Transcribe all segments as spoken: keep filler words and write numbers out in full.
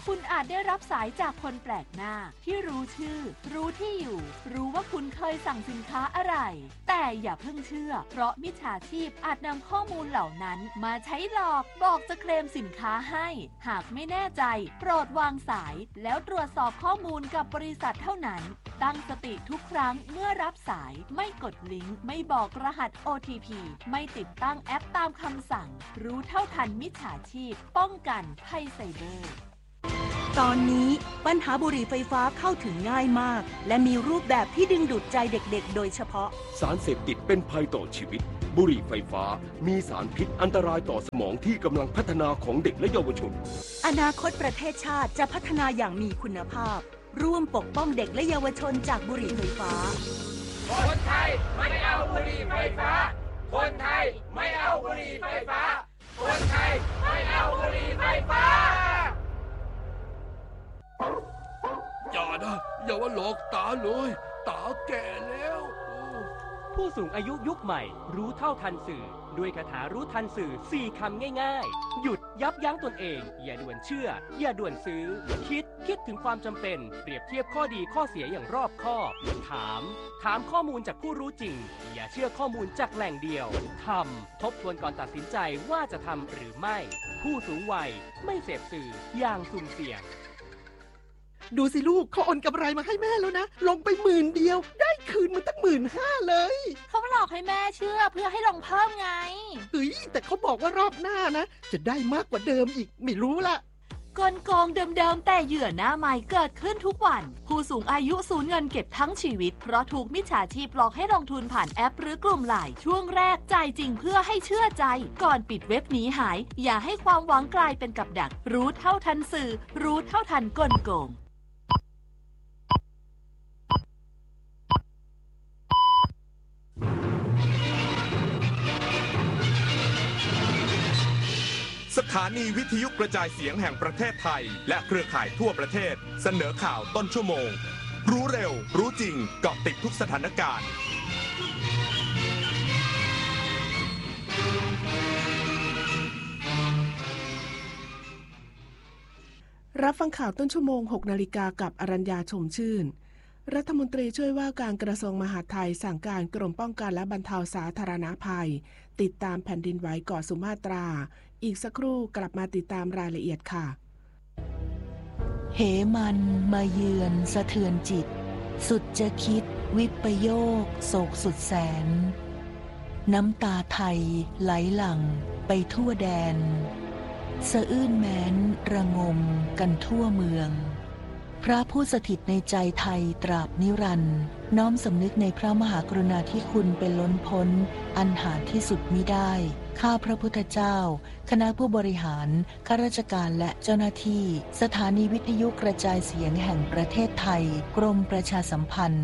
คุณอาจได้รับสายจากคนแปลกหน้าที่รู้ชื่อรู้ที่อยู่รู้ว่าคุณเคยสั่งสินค้าอะไรแต่อย่าเพิ่งเชื่อเพราะมิจฉาชีพอาจนำข้อมูลเหล่านั้นมาใช้หลอกบอกจะเคลมสินค้าให้หากไม่แน่ใจโปรดวางสายแล้วตรวจสอบข้อมูลกับบริษัทเท่านั้นตั้งสติทุกครั้งเมื่อรับสายไม่กดลิงก์ไม่บอกรหัส โอ ที พี ไม่ติดตั้งแอปตามคำสั่งรู้เท่าทันมิจฉาชีพป้องกันภัยไซเบอร์ตอนนี้ปัญหาบุหรี่ไฟฟ้าเข้าถึงง่ายมากและมีรูปแบบที่ดึงดูดใจเด็กๆโดยเฉพาะสารเสพติดเป็นภัยต่อชีวิตบุหรี่ไฟฟ้ามีสารพิษอันตรายต่อสมองที่กำลังพัฒนาของเด็กและเยาวชนอนาคตประเทศชาติจะพัฒนาอย่างมีคุณภาพร่วมปกป้องเด็กและเยาวชนจากบุหรี่ไฟฟ้าคนไทยไม่เอาบุหรี่ไฟฟ้าคนไทยไม่เอาบุหรี่ไฟฟ้าคนไทยไม่เอาบุหรี่ไฟฟ้าอย่านะอย่าว่าหลอกตาเลยตาแก่แล้วผู้สูงอายุยุคใหม่รู้เท่าทันสื่อด้วยคาถารู้ทันสื่อสี่คำง่ายๆหยุดยับยั้งตนเองอย่าด่วนเชื่ออย่าด่วนซื้อคิดคิดถึงความจำเป็นเปรียบเทียบข้อดีข้อเสียอย่างรอบคอบถามถามข้อมูลจากผู้รู้จริงอย่าเชื่อข้อมูลจากแหล่งเดียวทำทบทวนก่อนตัดสินใจว่าจะทำหรือไม่ผู้สูงวัยไม่เสพสื่ออย่างสุ่มเสี่ยงดูสิลูกเขาโอนกำไรมาให้แม่แล้วนะลงไปหมื่นเดียวได้คืนมาตั้งหมื่นห้าเลยเขาหลอกให้แม่เชื่อเพื่อให้ลงเพิ่มไงเฮ้ยแต่เขาบอกว่ารอบหน้านะจะได้มากกว่าเดิมอีกไม่รู้ละกลโกงเดิมๆแต่เหยื่อหน้าใหม่เกิดขึ้นทุกวันผู้สูงอายุสูญเงินเก็บทั้งชีวิตเพราะถูกมิจฉาชีพหลอกให้ลงทุนผ่านแอปหรือกลุ่มไลน์ช่วงแรกจ่ายจริงเพื่อให้เชื่อใจก่อนปิดเว็บหนีหายอย่าให้ความหวังกลายเป็นกับดักรู้เท่าทันสื่อรู้เท่าทันกลโกงสถานีวิทยุกระจายเสียงแห่งประเทศไทยและเครือข่ายทั่วประเทศเสนอข่าวต้นชั่วโมงรู้เร็วรู้จริงเกาะติดทุกสถานการณ์รับฟังข่าวต้นชั่วโมงหกนาฬิกากับอรัญญาชมชื่นรัฐมนตรีช่วยว่าการกระทรวงมหาดไทยสั่งการกรมป้องกันและบรรเทาสาธารณภัยติดตามแผ่นดินไหวเกาะสุมาตราอีกสักครู่กลับมาติดตามรายละเอียดค่ะเหมันมาเยือนสะเทือนจิตสุดจะคิดวิปโยคโศกสุดแสนน้ำตาไทยไหลหลั่งไปทั่วแดนสะอื้นแม้นระงมกันทั่วเมืองพระผู้สถิตในใจไทยตราบนิรันดร์น้อมสำนึกในพระมหากรุณาธิคุณเป็นล้นพ้นอันหาที่สุดมิได้ข้าพระพุทธเจ้าคณะผู้บริหารข้าราชการและเจ้าหน้าที่สถานีวิทยุกระจายเสียงแห่งประเทศไทยกรมประชาสัมพันธ์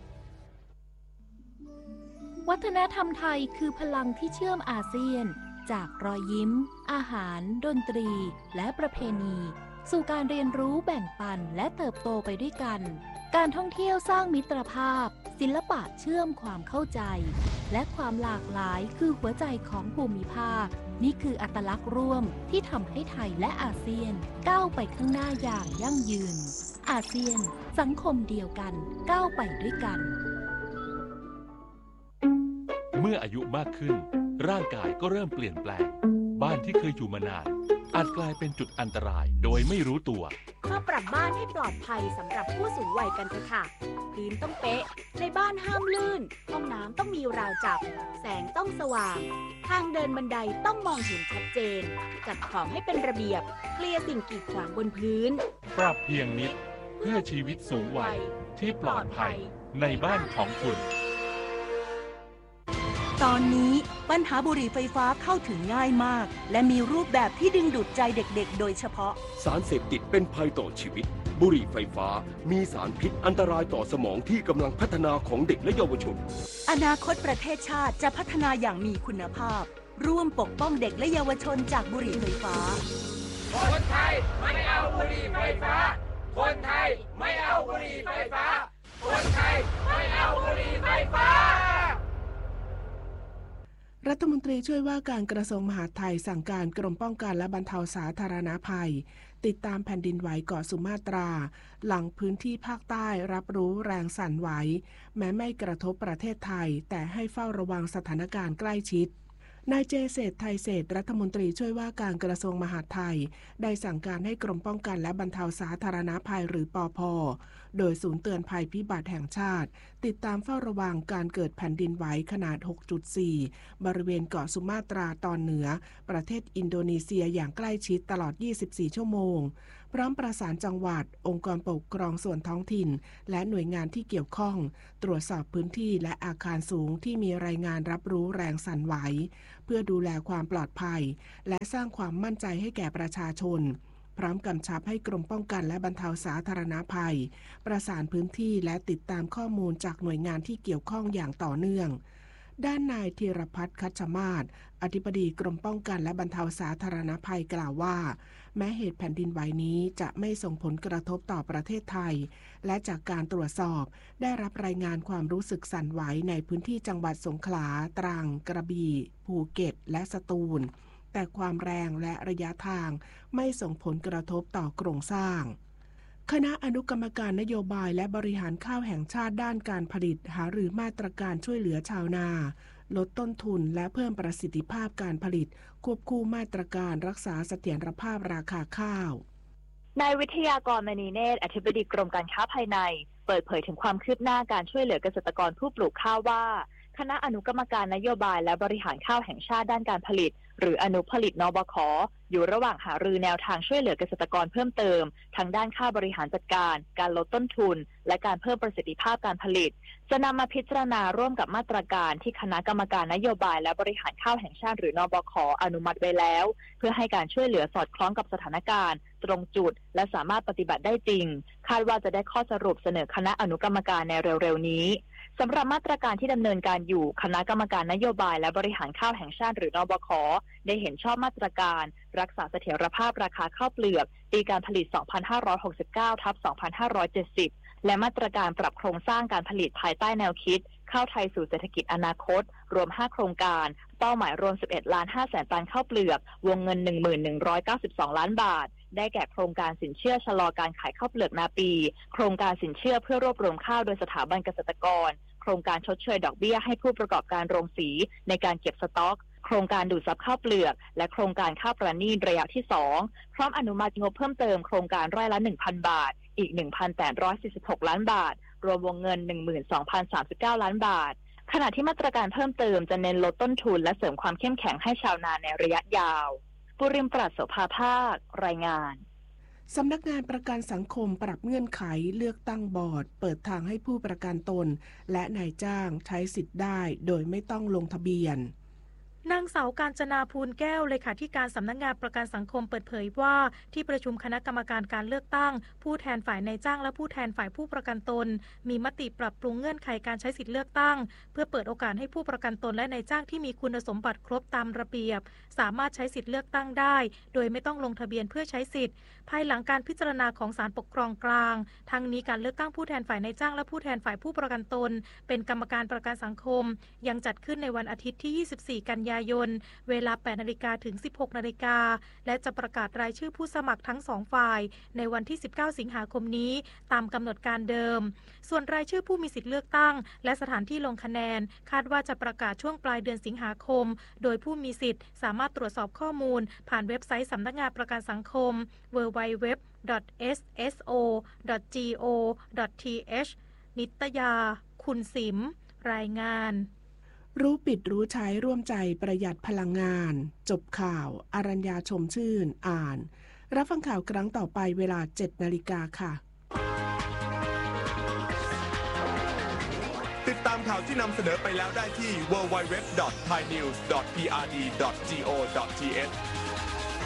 วัฒนธรรมไทยคือพลังที่เชื่อมอาเซียนจากรอยยิ้มอาหารดนตรีและประเพณีสู่การเรียนรู้แบ่งปันและเติบโตไปด้วยกันการท่องเที่ยวสร้างมิตรภาพศิลปะเชื่อมความเข้าใจและความหลากหลายคือหัวใจของภูมิภาคนี่คืออัตลักษณ์ร่วมที่ทำให้ไทยและอาเซียนก้าวไปข้างหน้าอย่างยั่งยืนอาเซียนสังคมเดียวกันก้าวไปด้วยกันเมื่ออายุมากขึ้นร่างกายก็เริ่มเปลี่ยนแปลงบ้านที่เคยอยู่มานานอาจกลายเป็นจุดอันตรายโดยไม่รู้ตัวมาปรับบ้านให้ปลอดภัยสำหรับผู้สูงวัยกันเถอะค่ะพื้นต้องเป๊ะในบ้านห้ามลื่นห้องน้ำต้องมีราวจับแสงต้องสว่างทางเดินบันไดต้องมองเห็นชัดเจนจัดของให้เป็นระเบียบเคลียร์สิ่งกีดขวางบนพื้นปรับเพียงนิดเพื่อชีวิตสูงวัยที่ปลอดภัยในบ้านของคุณตอนนี้ปัญหาบุหรี่ไฟฟ้าเข้าถึงง่ายมากและมีรูปแบบที่ดึงดูดใจเด็กๆโดยเฉพาะสารเสพติดเป็นภัยต่อชีวิตบุหรี่ไฟฟ้ามีสารพิษอันตรายต่อสมองที่กำลังพัฒนาของเด็กและเยาวชนอนาคตประเทศชาติจะพัฒนาอย่างมีคุณภาพร่วมปกป้องเด็กและเยาวชนจากบุหรี่ไฟฟ้าคนไทยไม่เอาบุหรี่ไฟฟ้าคนไทยไม่เอาบุหรี่ไฟฟ้าคนไทยไม่เอาบุหรี่ไฟฟ้ารัฐมนตรีช่วยว่าการกระทรวงมหาดไทยสั่งการกรมป้องกันและบรรเทาสาธารณภัยติดตามแผ่นดินไหวเกาะสุมาตราหลังพื้นที่ภาคใต้รับรู้แรงสั่นไหวแม้ไม่กระทบประเทศไทยแต่ให้เฝ้าระวังสถานการณ์ใกล้ชิดนายเจเศรษฐ์ไทยเศรษฐ์รัฐมนตรีช่วยว่าการกระทรวงมหาดไทยได้สั่งการให้กรมป้องกันและบรรเทาสาธารณภัยหรือปภ.โดยศูนย์เตือนภัยพิบัติแห่งชาติติดตามเฝ้าระวังการเกิดแผ่นดินไหวขนาด หกจุดสี่ บริเวณเกาะสุมาตราตอนเหนือประเทศอินโดนีเซียอย่างใกล้ชิดตลอด ยี่สิบสี่ ชั่วโมงพร้อมประสานจังหวัดองค์กรปกครองส่วนท้องถิ่นและหน่วยงานที่เกี่ยวข้องตรวจสอบพื้นที่และอาคารสูงที่มีรายงานรับรู้แรงสั่นไหวเพื่อดูแลความปลอดภัยและสร้างความมั่นใจให้แก่ประชาชนพร้อมกำชับให้กรมป้องกันและบรรเทาสาธารณภัยประสานพื้นที่และติดตามข้อมูลจากหน่วยงานที่เกี่ยวข้องอย่างต่อเนื่องด้านนายธีรพัฒน์คัชมาศอธิบดีกรมป้องกันและบรรเทาสาธารณภัยกล่าวว่าแม้เหตุแผ่นดินไหวนี้จะไม่ส่งผลกระทบต่อประเทศไทยและจากการตรวจสอบได้รับรายงานความรู้สึกสั่นไหวในพื้นที่จังหวัดสงขลาตรังกระบี่ภูเก็ตและสตูลแต่ความแรงและระยะทางไม่ส่งผลกระทบต่อโครงสร้างคณะอนุกรรมการนโยบายและบริหารข้าวแห่งชาติด้านการผลิตหารือมาตรการช่วยเหลือชาวนาลดต้นทุนและเพิ่มประสิทธิภาพการผลิตควบคู่มาตรการรักษาเสถียรภาพราคาข้าวนายวิทยากรมณีเนตรอธิบดีกรมการค้าภายในเปิดเผยถึงความคืบหน้าการช่วยเหลือเกษตรกรผู้ปลูกข้าวว่าคณะอนุกรรมการนโยบายและบริหารข้าวแห่งชาติด้านการผลิตหรืออนุผลิตนบข.อยู่ระหว่างหารือแนวทางช่วยเหลือเกษตรกรเพิ่มเติมทั้งด้านค่าบริหารจัดการการลดต้นทุนและการเพิ่มประสิทธิภาพการผลิตจะนำมาพิจารณาร่วมกับมาตรการที่คณะกรรมการนโยบายและบริหารข้าวแห่งชาติหรือนบข.อนุมัติไว้แล้วเพื่อให้การช่วยเหลือสอดคล้องกับสถานการณ์ตรงจุดและสามารถปฏิบัติได้จริงคาดว่าจะได้ข้อสรุปเสนอคณะอนุกรรมการในเร็วๆนี้สำหรับมาตรการที่ดำเนินการอยู่คณะกรรมการนโยบายและบริหารข้าวแห่งชาติหรือนบข.ได้เห็นชอบมาตรการรักษาเสถียรภาพราคาข้าวเปลือกปีการผลิต สองพันห้าร้อยหกสิบเก้า ทับ สองพันห้าร้อยเจ็ดสิบ และมาตรการปรับโครงสร้างการผลิตภายใต้แนวคิดข้าวไทยสู่เศรษฐกิจอนาคตรวมห้าโครงการเป้าหมายรวม สิบเอ็ดล้านห้าแสน ตันข้าวเปลือกวงเงิน หนึ่งพันหนึ่งร้อยเก้าสิบสอง ล้านบาทได้แก่โครงการสินเชื่อชะลอการขายข้าวเปลือกนาปีโครงการสินเชื่อเพื่อรวบรวมข้าวโดยสถาบันเกษตรกรโครงการชดเชยดอกเบี้ยให้ผู้ประกอบการโรงสีในการเก็บสต๊อกโครงการดูดซับข้าวเปลือกและโครงการข้าวประณีตระยะที่สองพร้อมอนุมัติงบเพิ่มเติมโครงการไร่ละ หนึ่งพัน บาทอีก หนึ่งพันแปดร้อยสี่สิบหก ล้านบาทรวมวงเงิน หนึ่งหมื่นสองพันสามสิบเก้า ล้านบาทขณะที่มาตรการเพิ่มเติมจะเน้นลดต้นทุนและเสริมความเข้มแข็งให้ชาวนาในระยะยาวปุริมปราศโสภาภาครายงานสำนักงานประกันสังคมปรับเงื่อนไขเลือกตั้งบอร์ดเปิดทางให้ผู้ประกันตนและนายจ้างใช้สิทธิ์ได้โดยไม่ต้องลงทะเบียนนางสาวกาญจนาภูลแก้วเลขาธิการสำนักงานประกันสังคมเปิดเผยว่าที่ประชุมคณะกรรมการการเลือกตั้งผู้แทนฝ่ายนายจ้างและผู้แทนฝ่ายผู้ประกันตนมีมติปรับปรุงเงื่อนไขการใช้สิทธิเลือกตั้งเพื่อเปิดโอกาสให้ผู้ประกันตนและนายจ้างที่มีคุณสมบัติครบตามระเบียบสามารถใช้สิทธิเลือกตั้งได้โดยไม่ต้องลงทะเบียนเพื่อใช้สิทธิ์ภายหลังการพิจารณาของศาลปกครองกลางทั้งนี้การเลือกตั้งผู้แทนฝ่ายนายจ้างและผู้แทนฝ่ายผู้ประกันตนเป็นกรรมการประกันสังคมยังจัดขึ้นในวันอาทิตย์ที่ยี่สิบสี่กันยายนเวลา แปดนาฬิกา ถึง สิบหกนาฬิกาและจะประกาศรายชื่อผู้สมัครทั้งสองฝ่ายในวันที่ สิบเก้าสิงหาคมนี้ตามกำหนดการเดิมส่วนรายชื่อผู้มีสิทธิเลือกตั้งและสถานที่ลงคะแนนคาดว่าจะประกาศช่วงปลายเดือนสิงหาคมโดยผู้มีสิทธิ์สามารถตรวจสอบข้อมูลผ่านเว็บไซต์สำนักงานประกันสังคม ดับเบิลยู ดับเบิลยู ดับเบิลยู ดอท เอส เอส โอ ดอท จี โอ ดอท ที เอช นิตยาคุณสิมรายงานรู้ปิดรู้ใช้ร่วมใจประหยัดพลังงานจบข่าวอรัญญาชมชื่นอ่านรับฟังข่าวครั้งต่อไปเวลา เจ็ดนาฬิกาค่ะติดตามข่าวที่นำเสนอไปแล้วได้ที่ ดับเบิลยู ดับเบิลยู ดับเบิลยู ดอท ไทยนิวส์ ดอท พี อาร์ ดี ดอท จี โอ ดอท ที เอช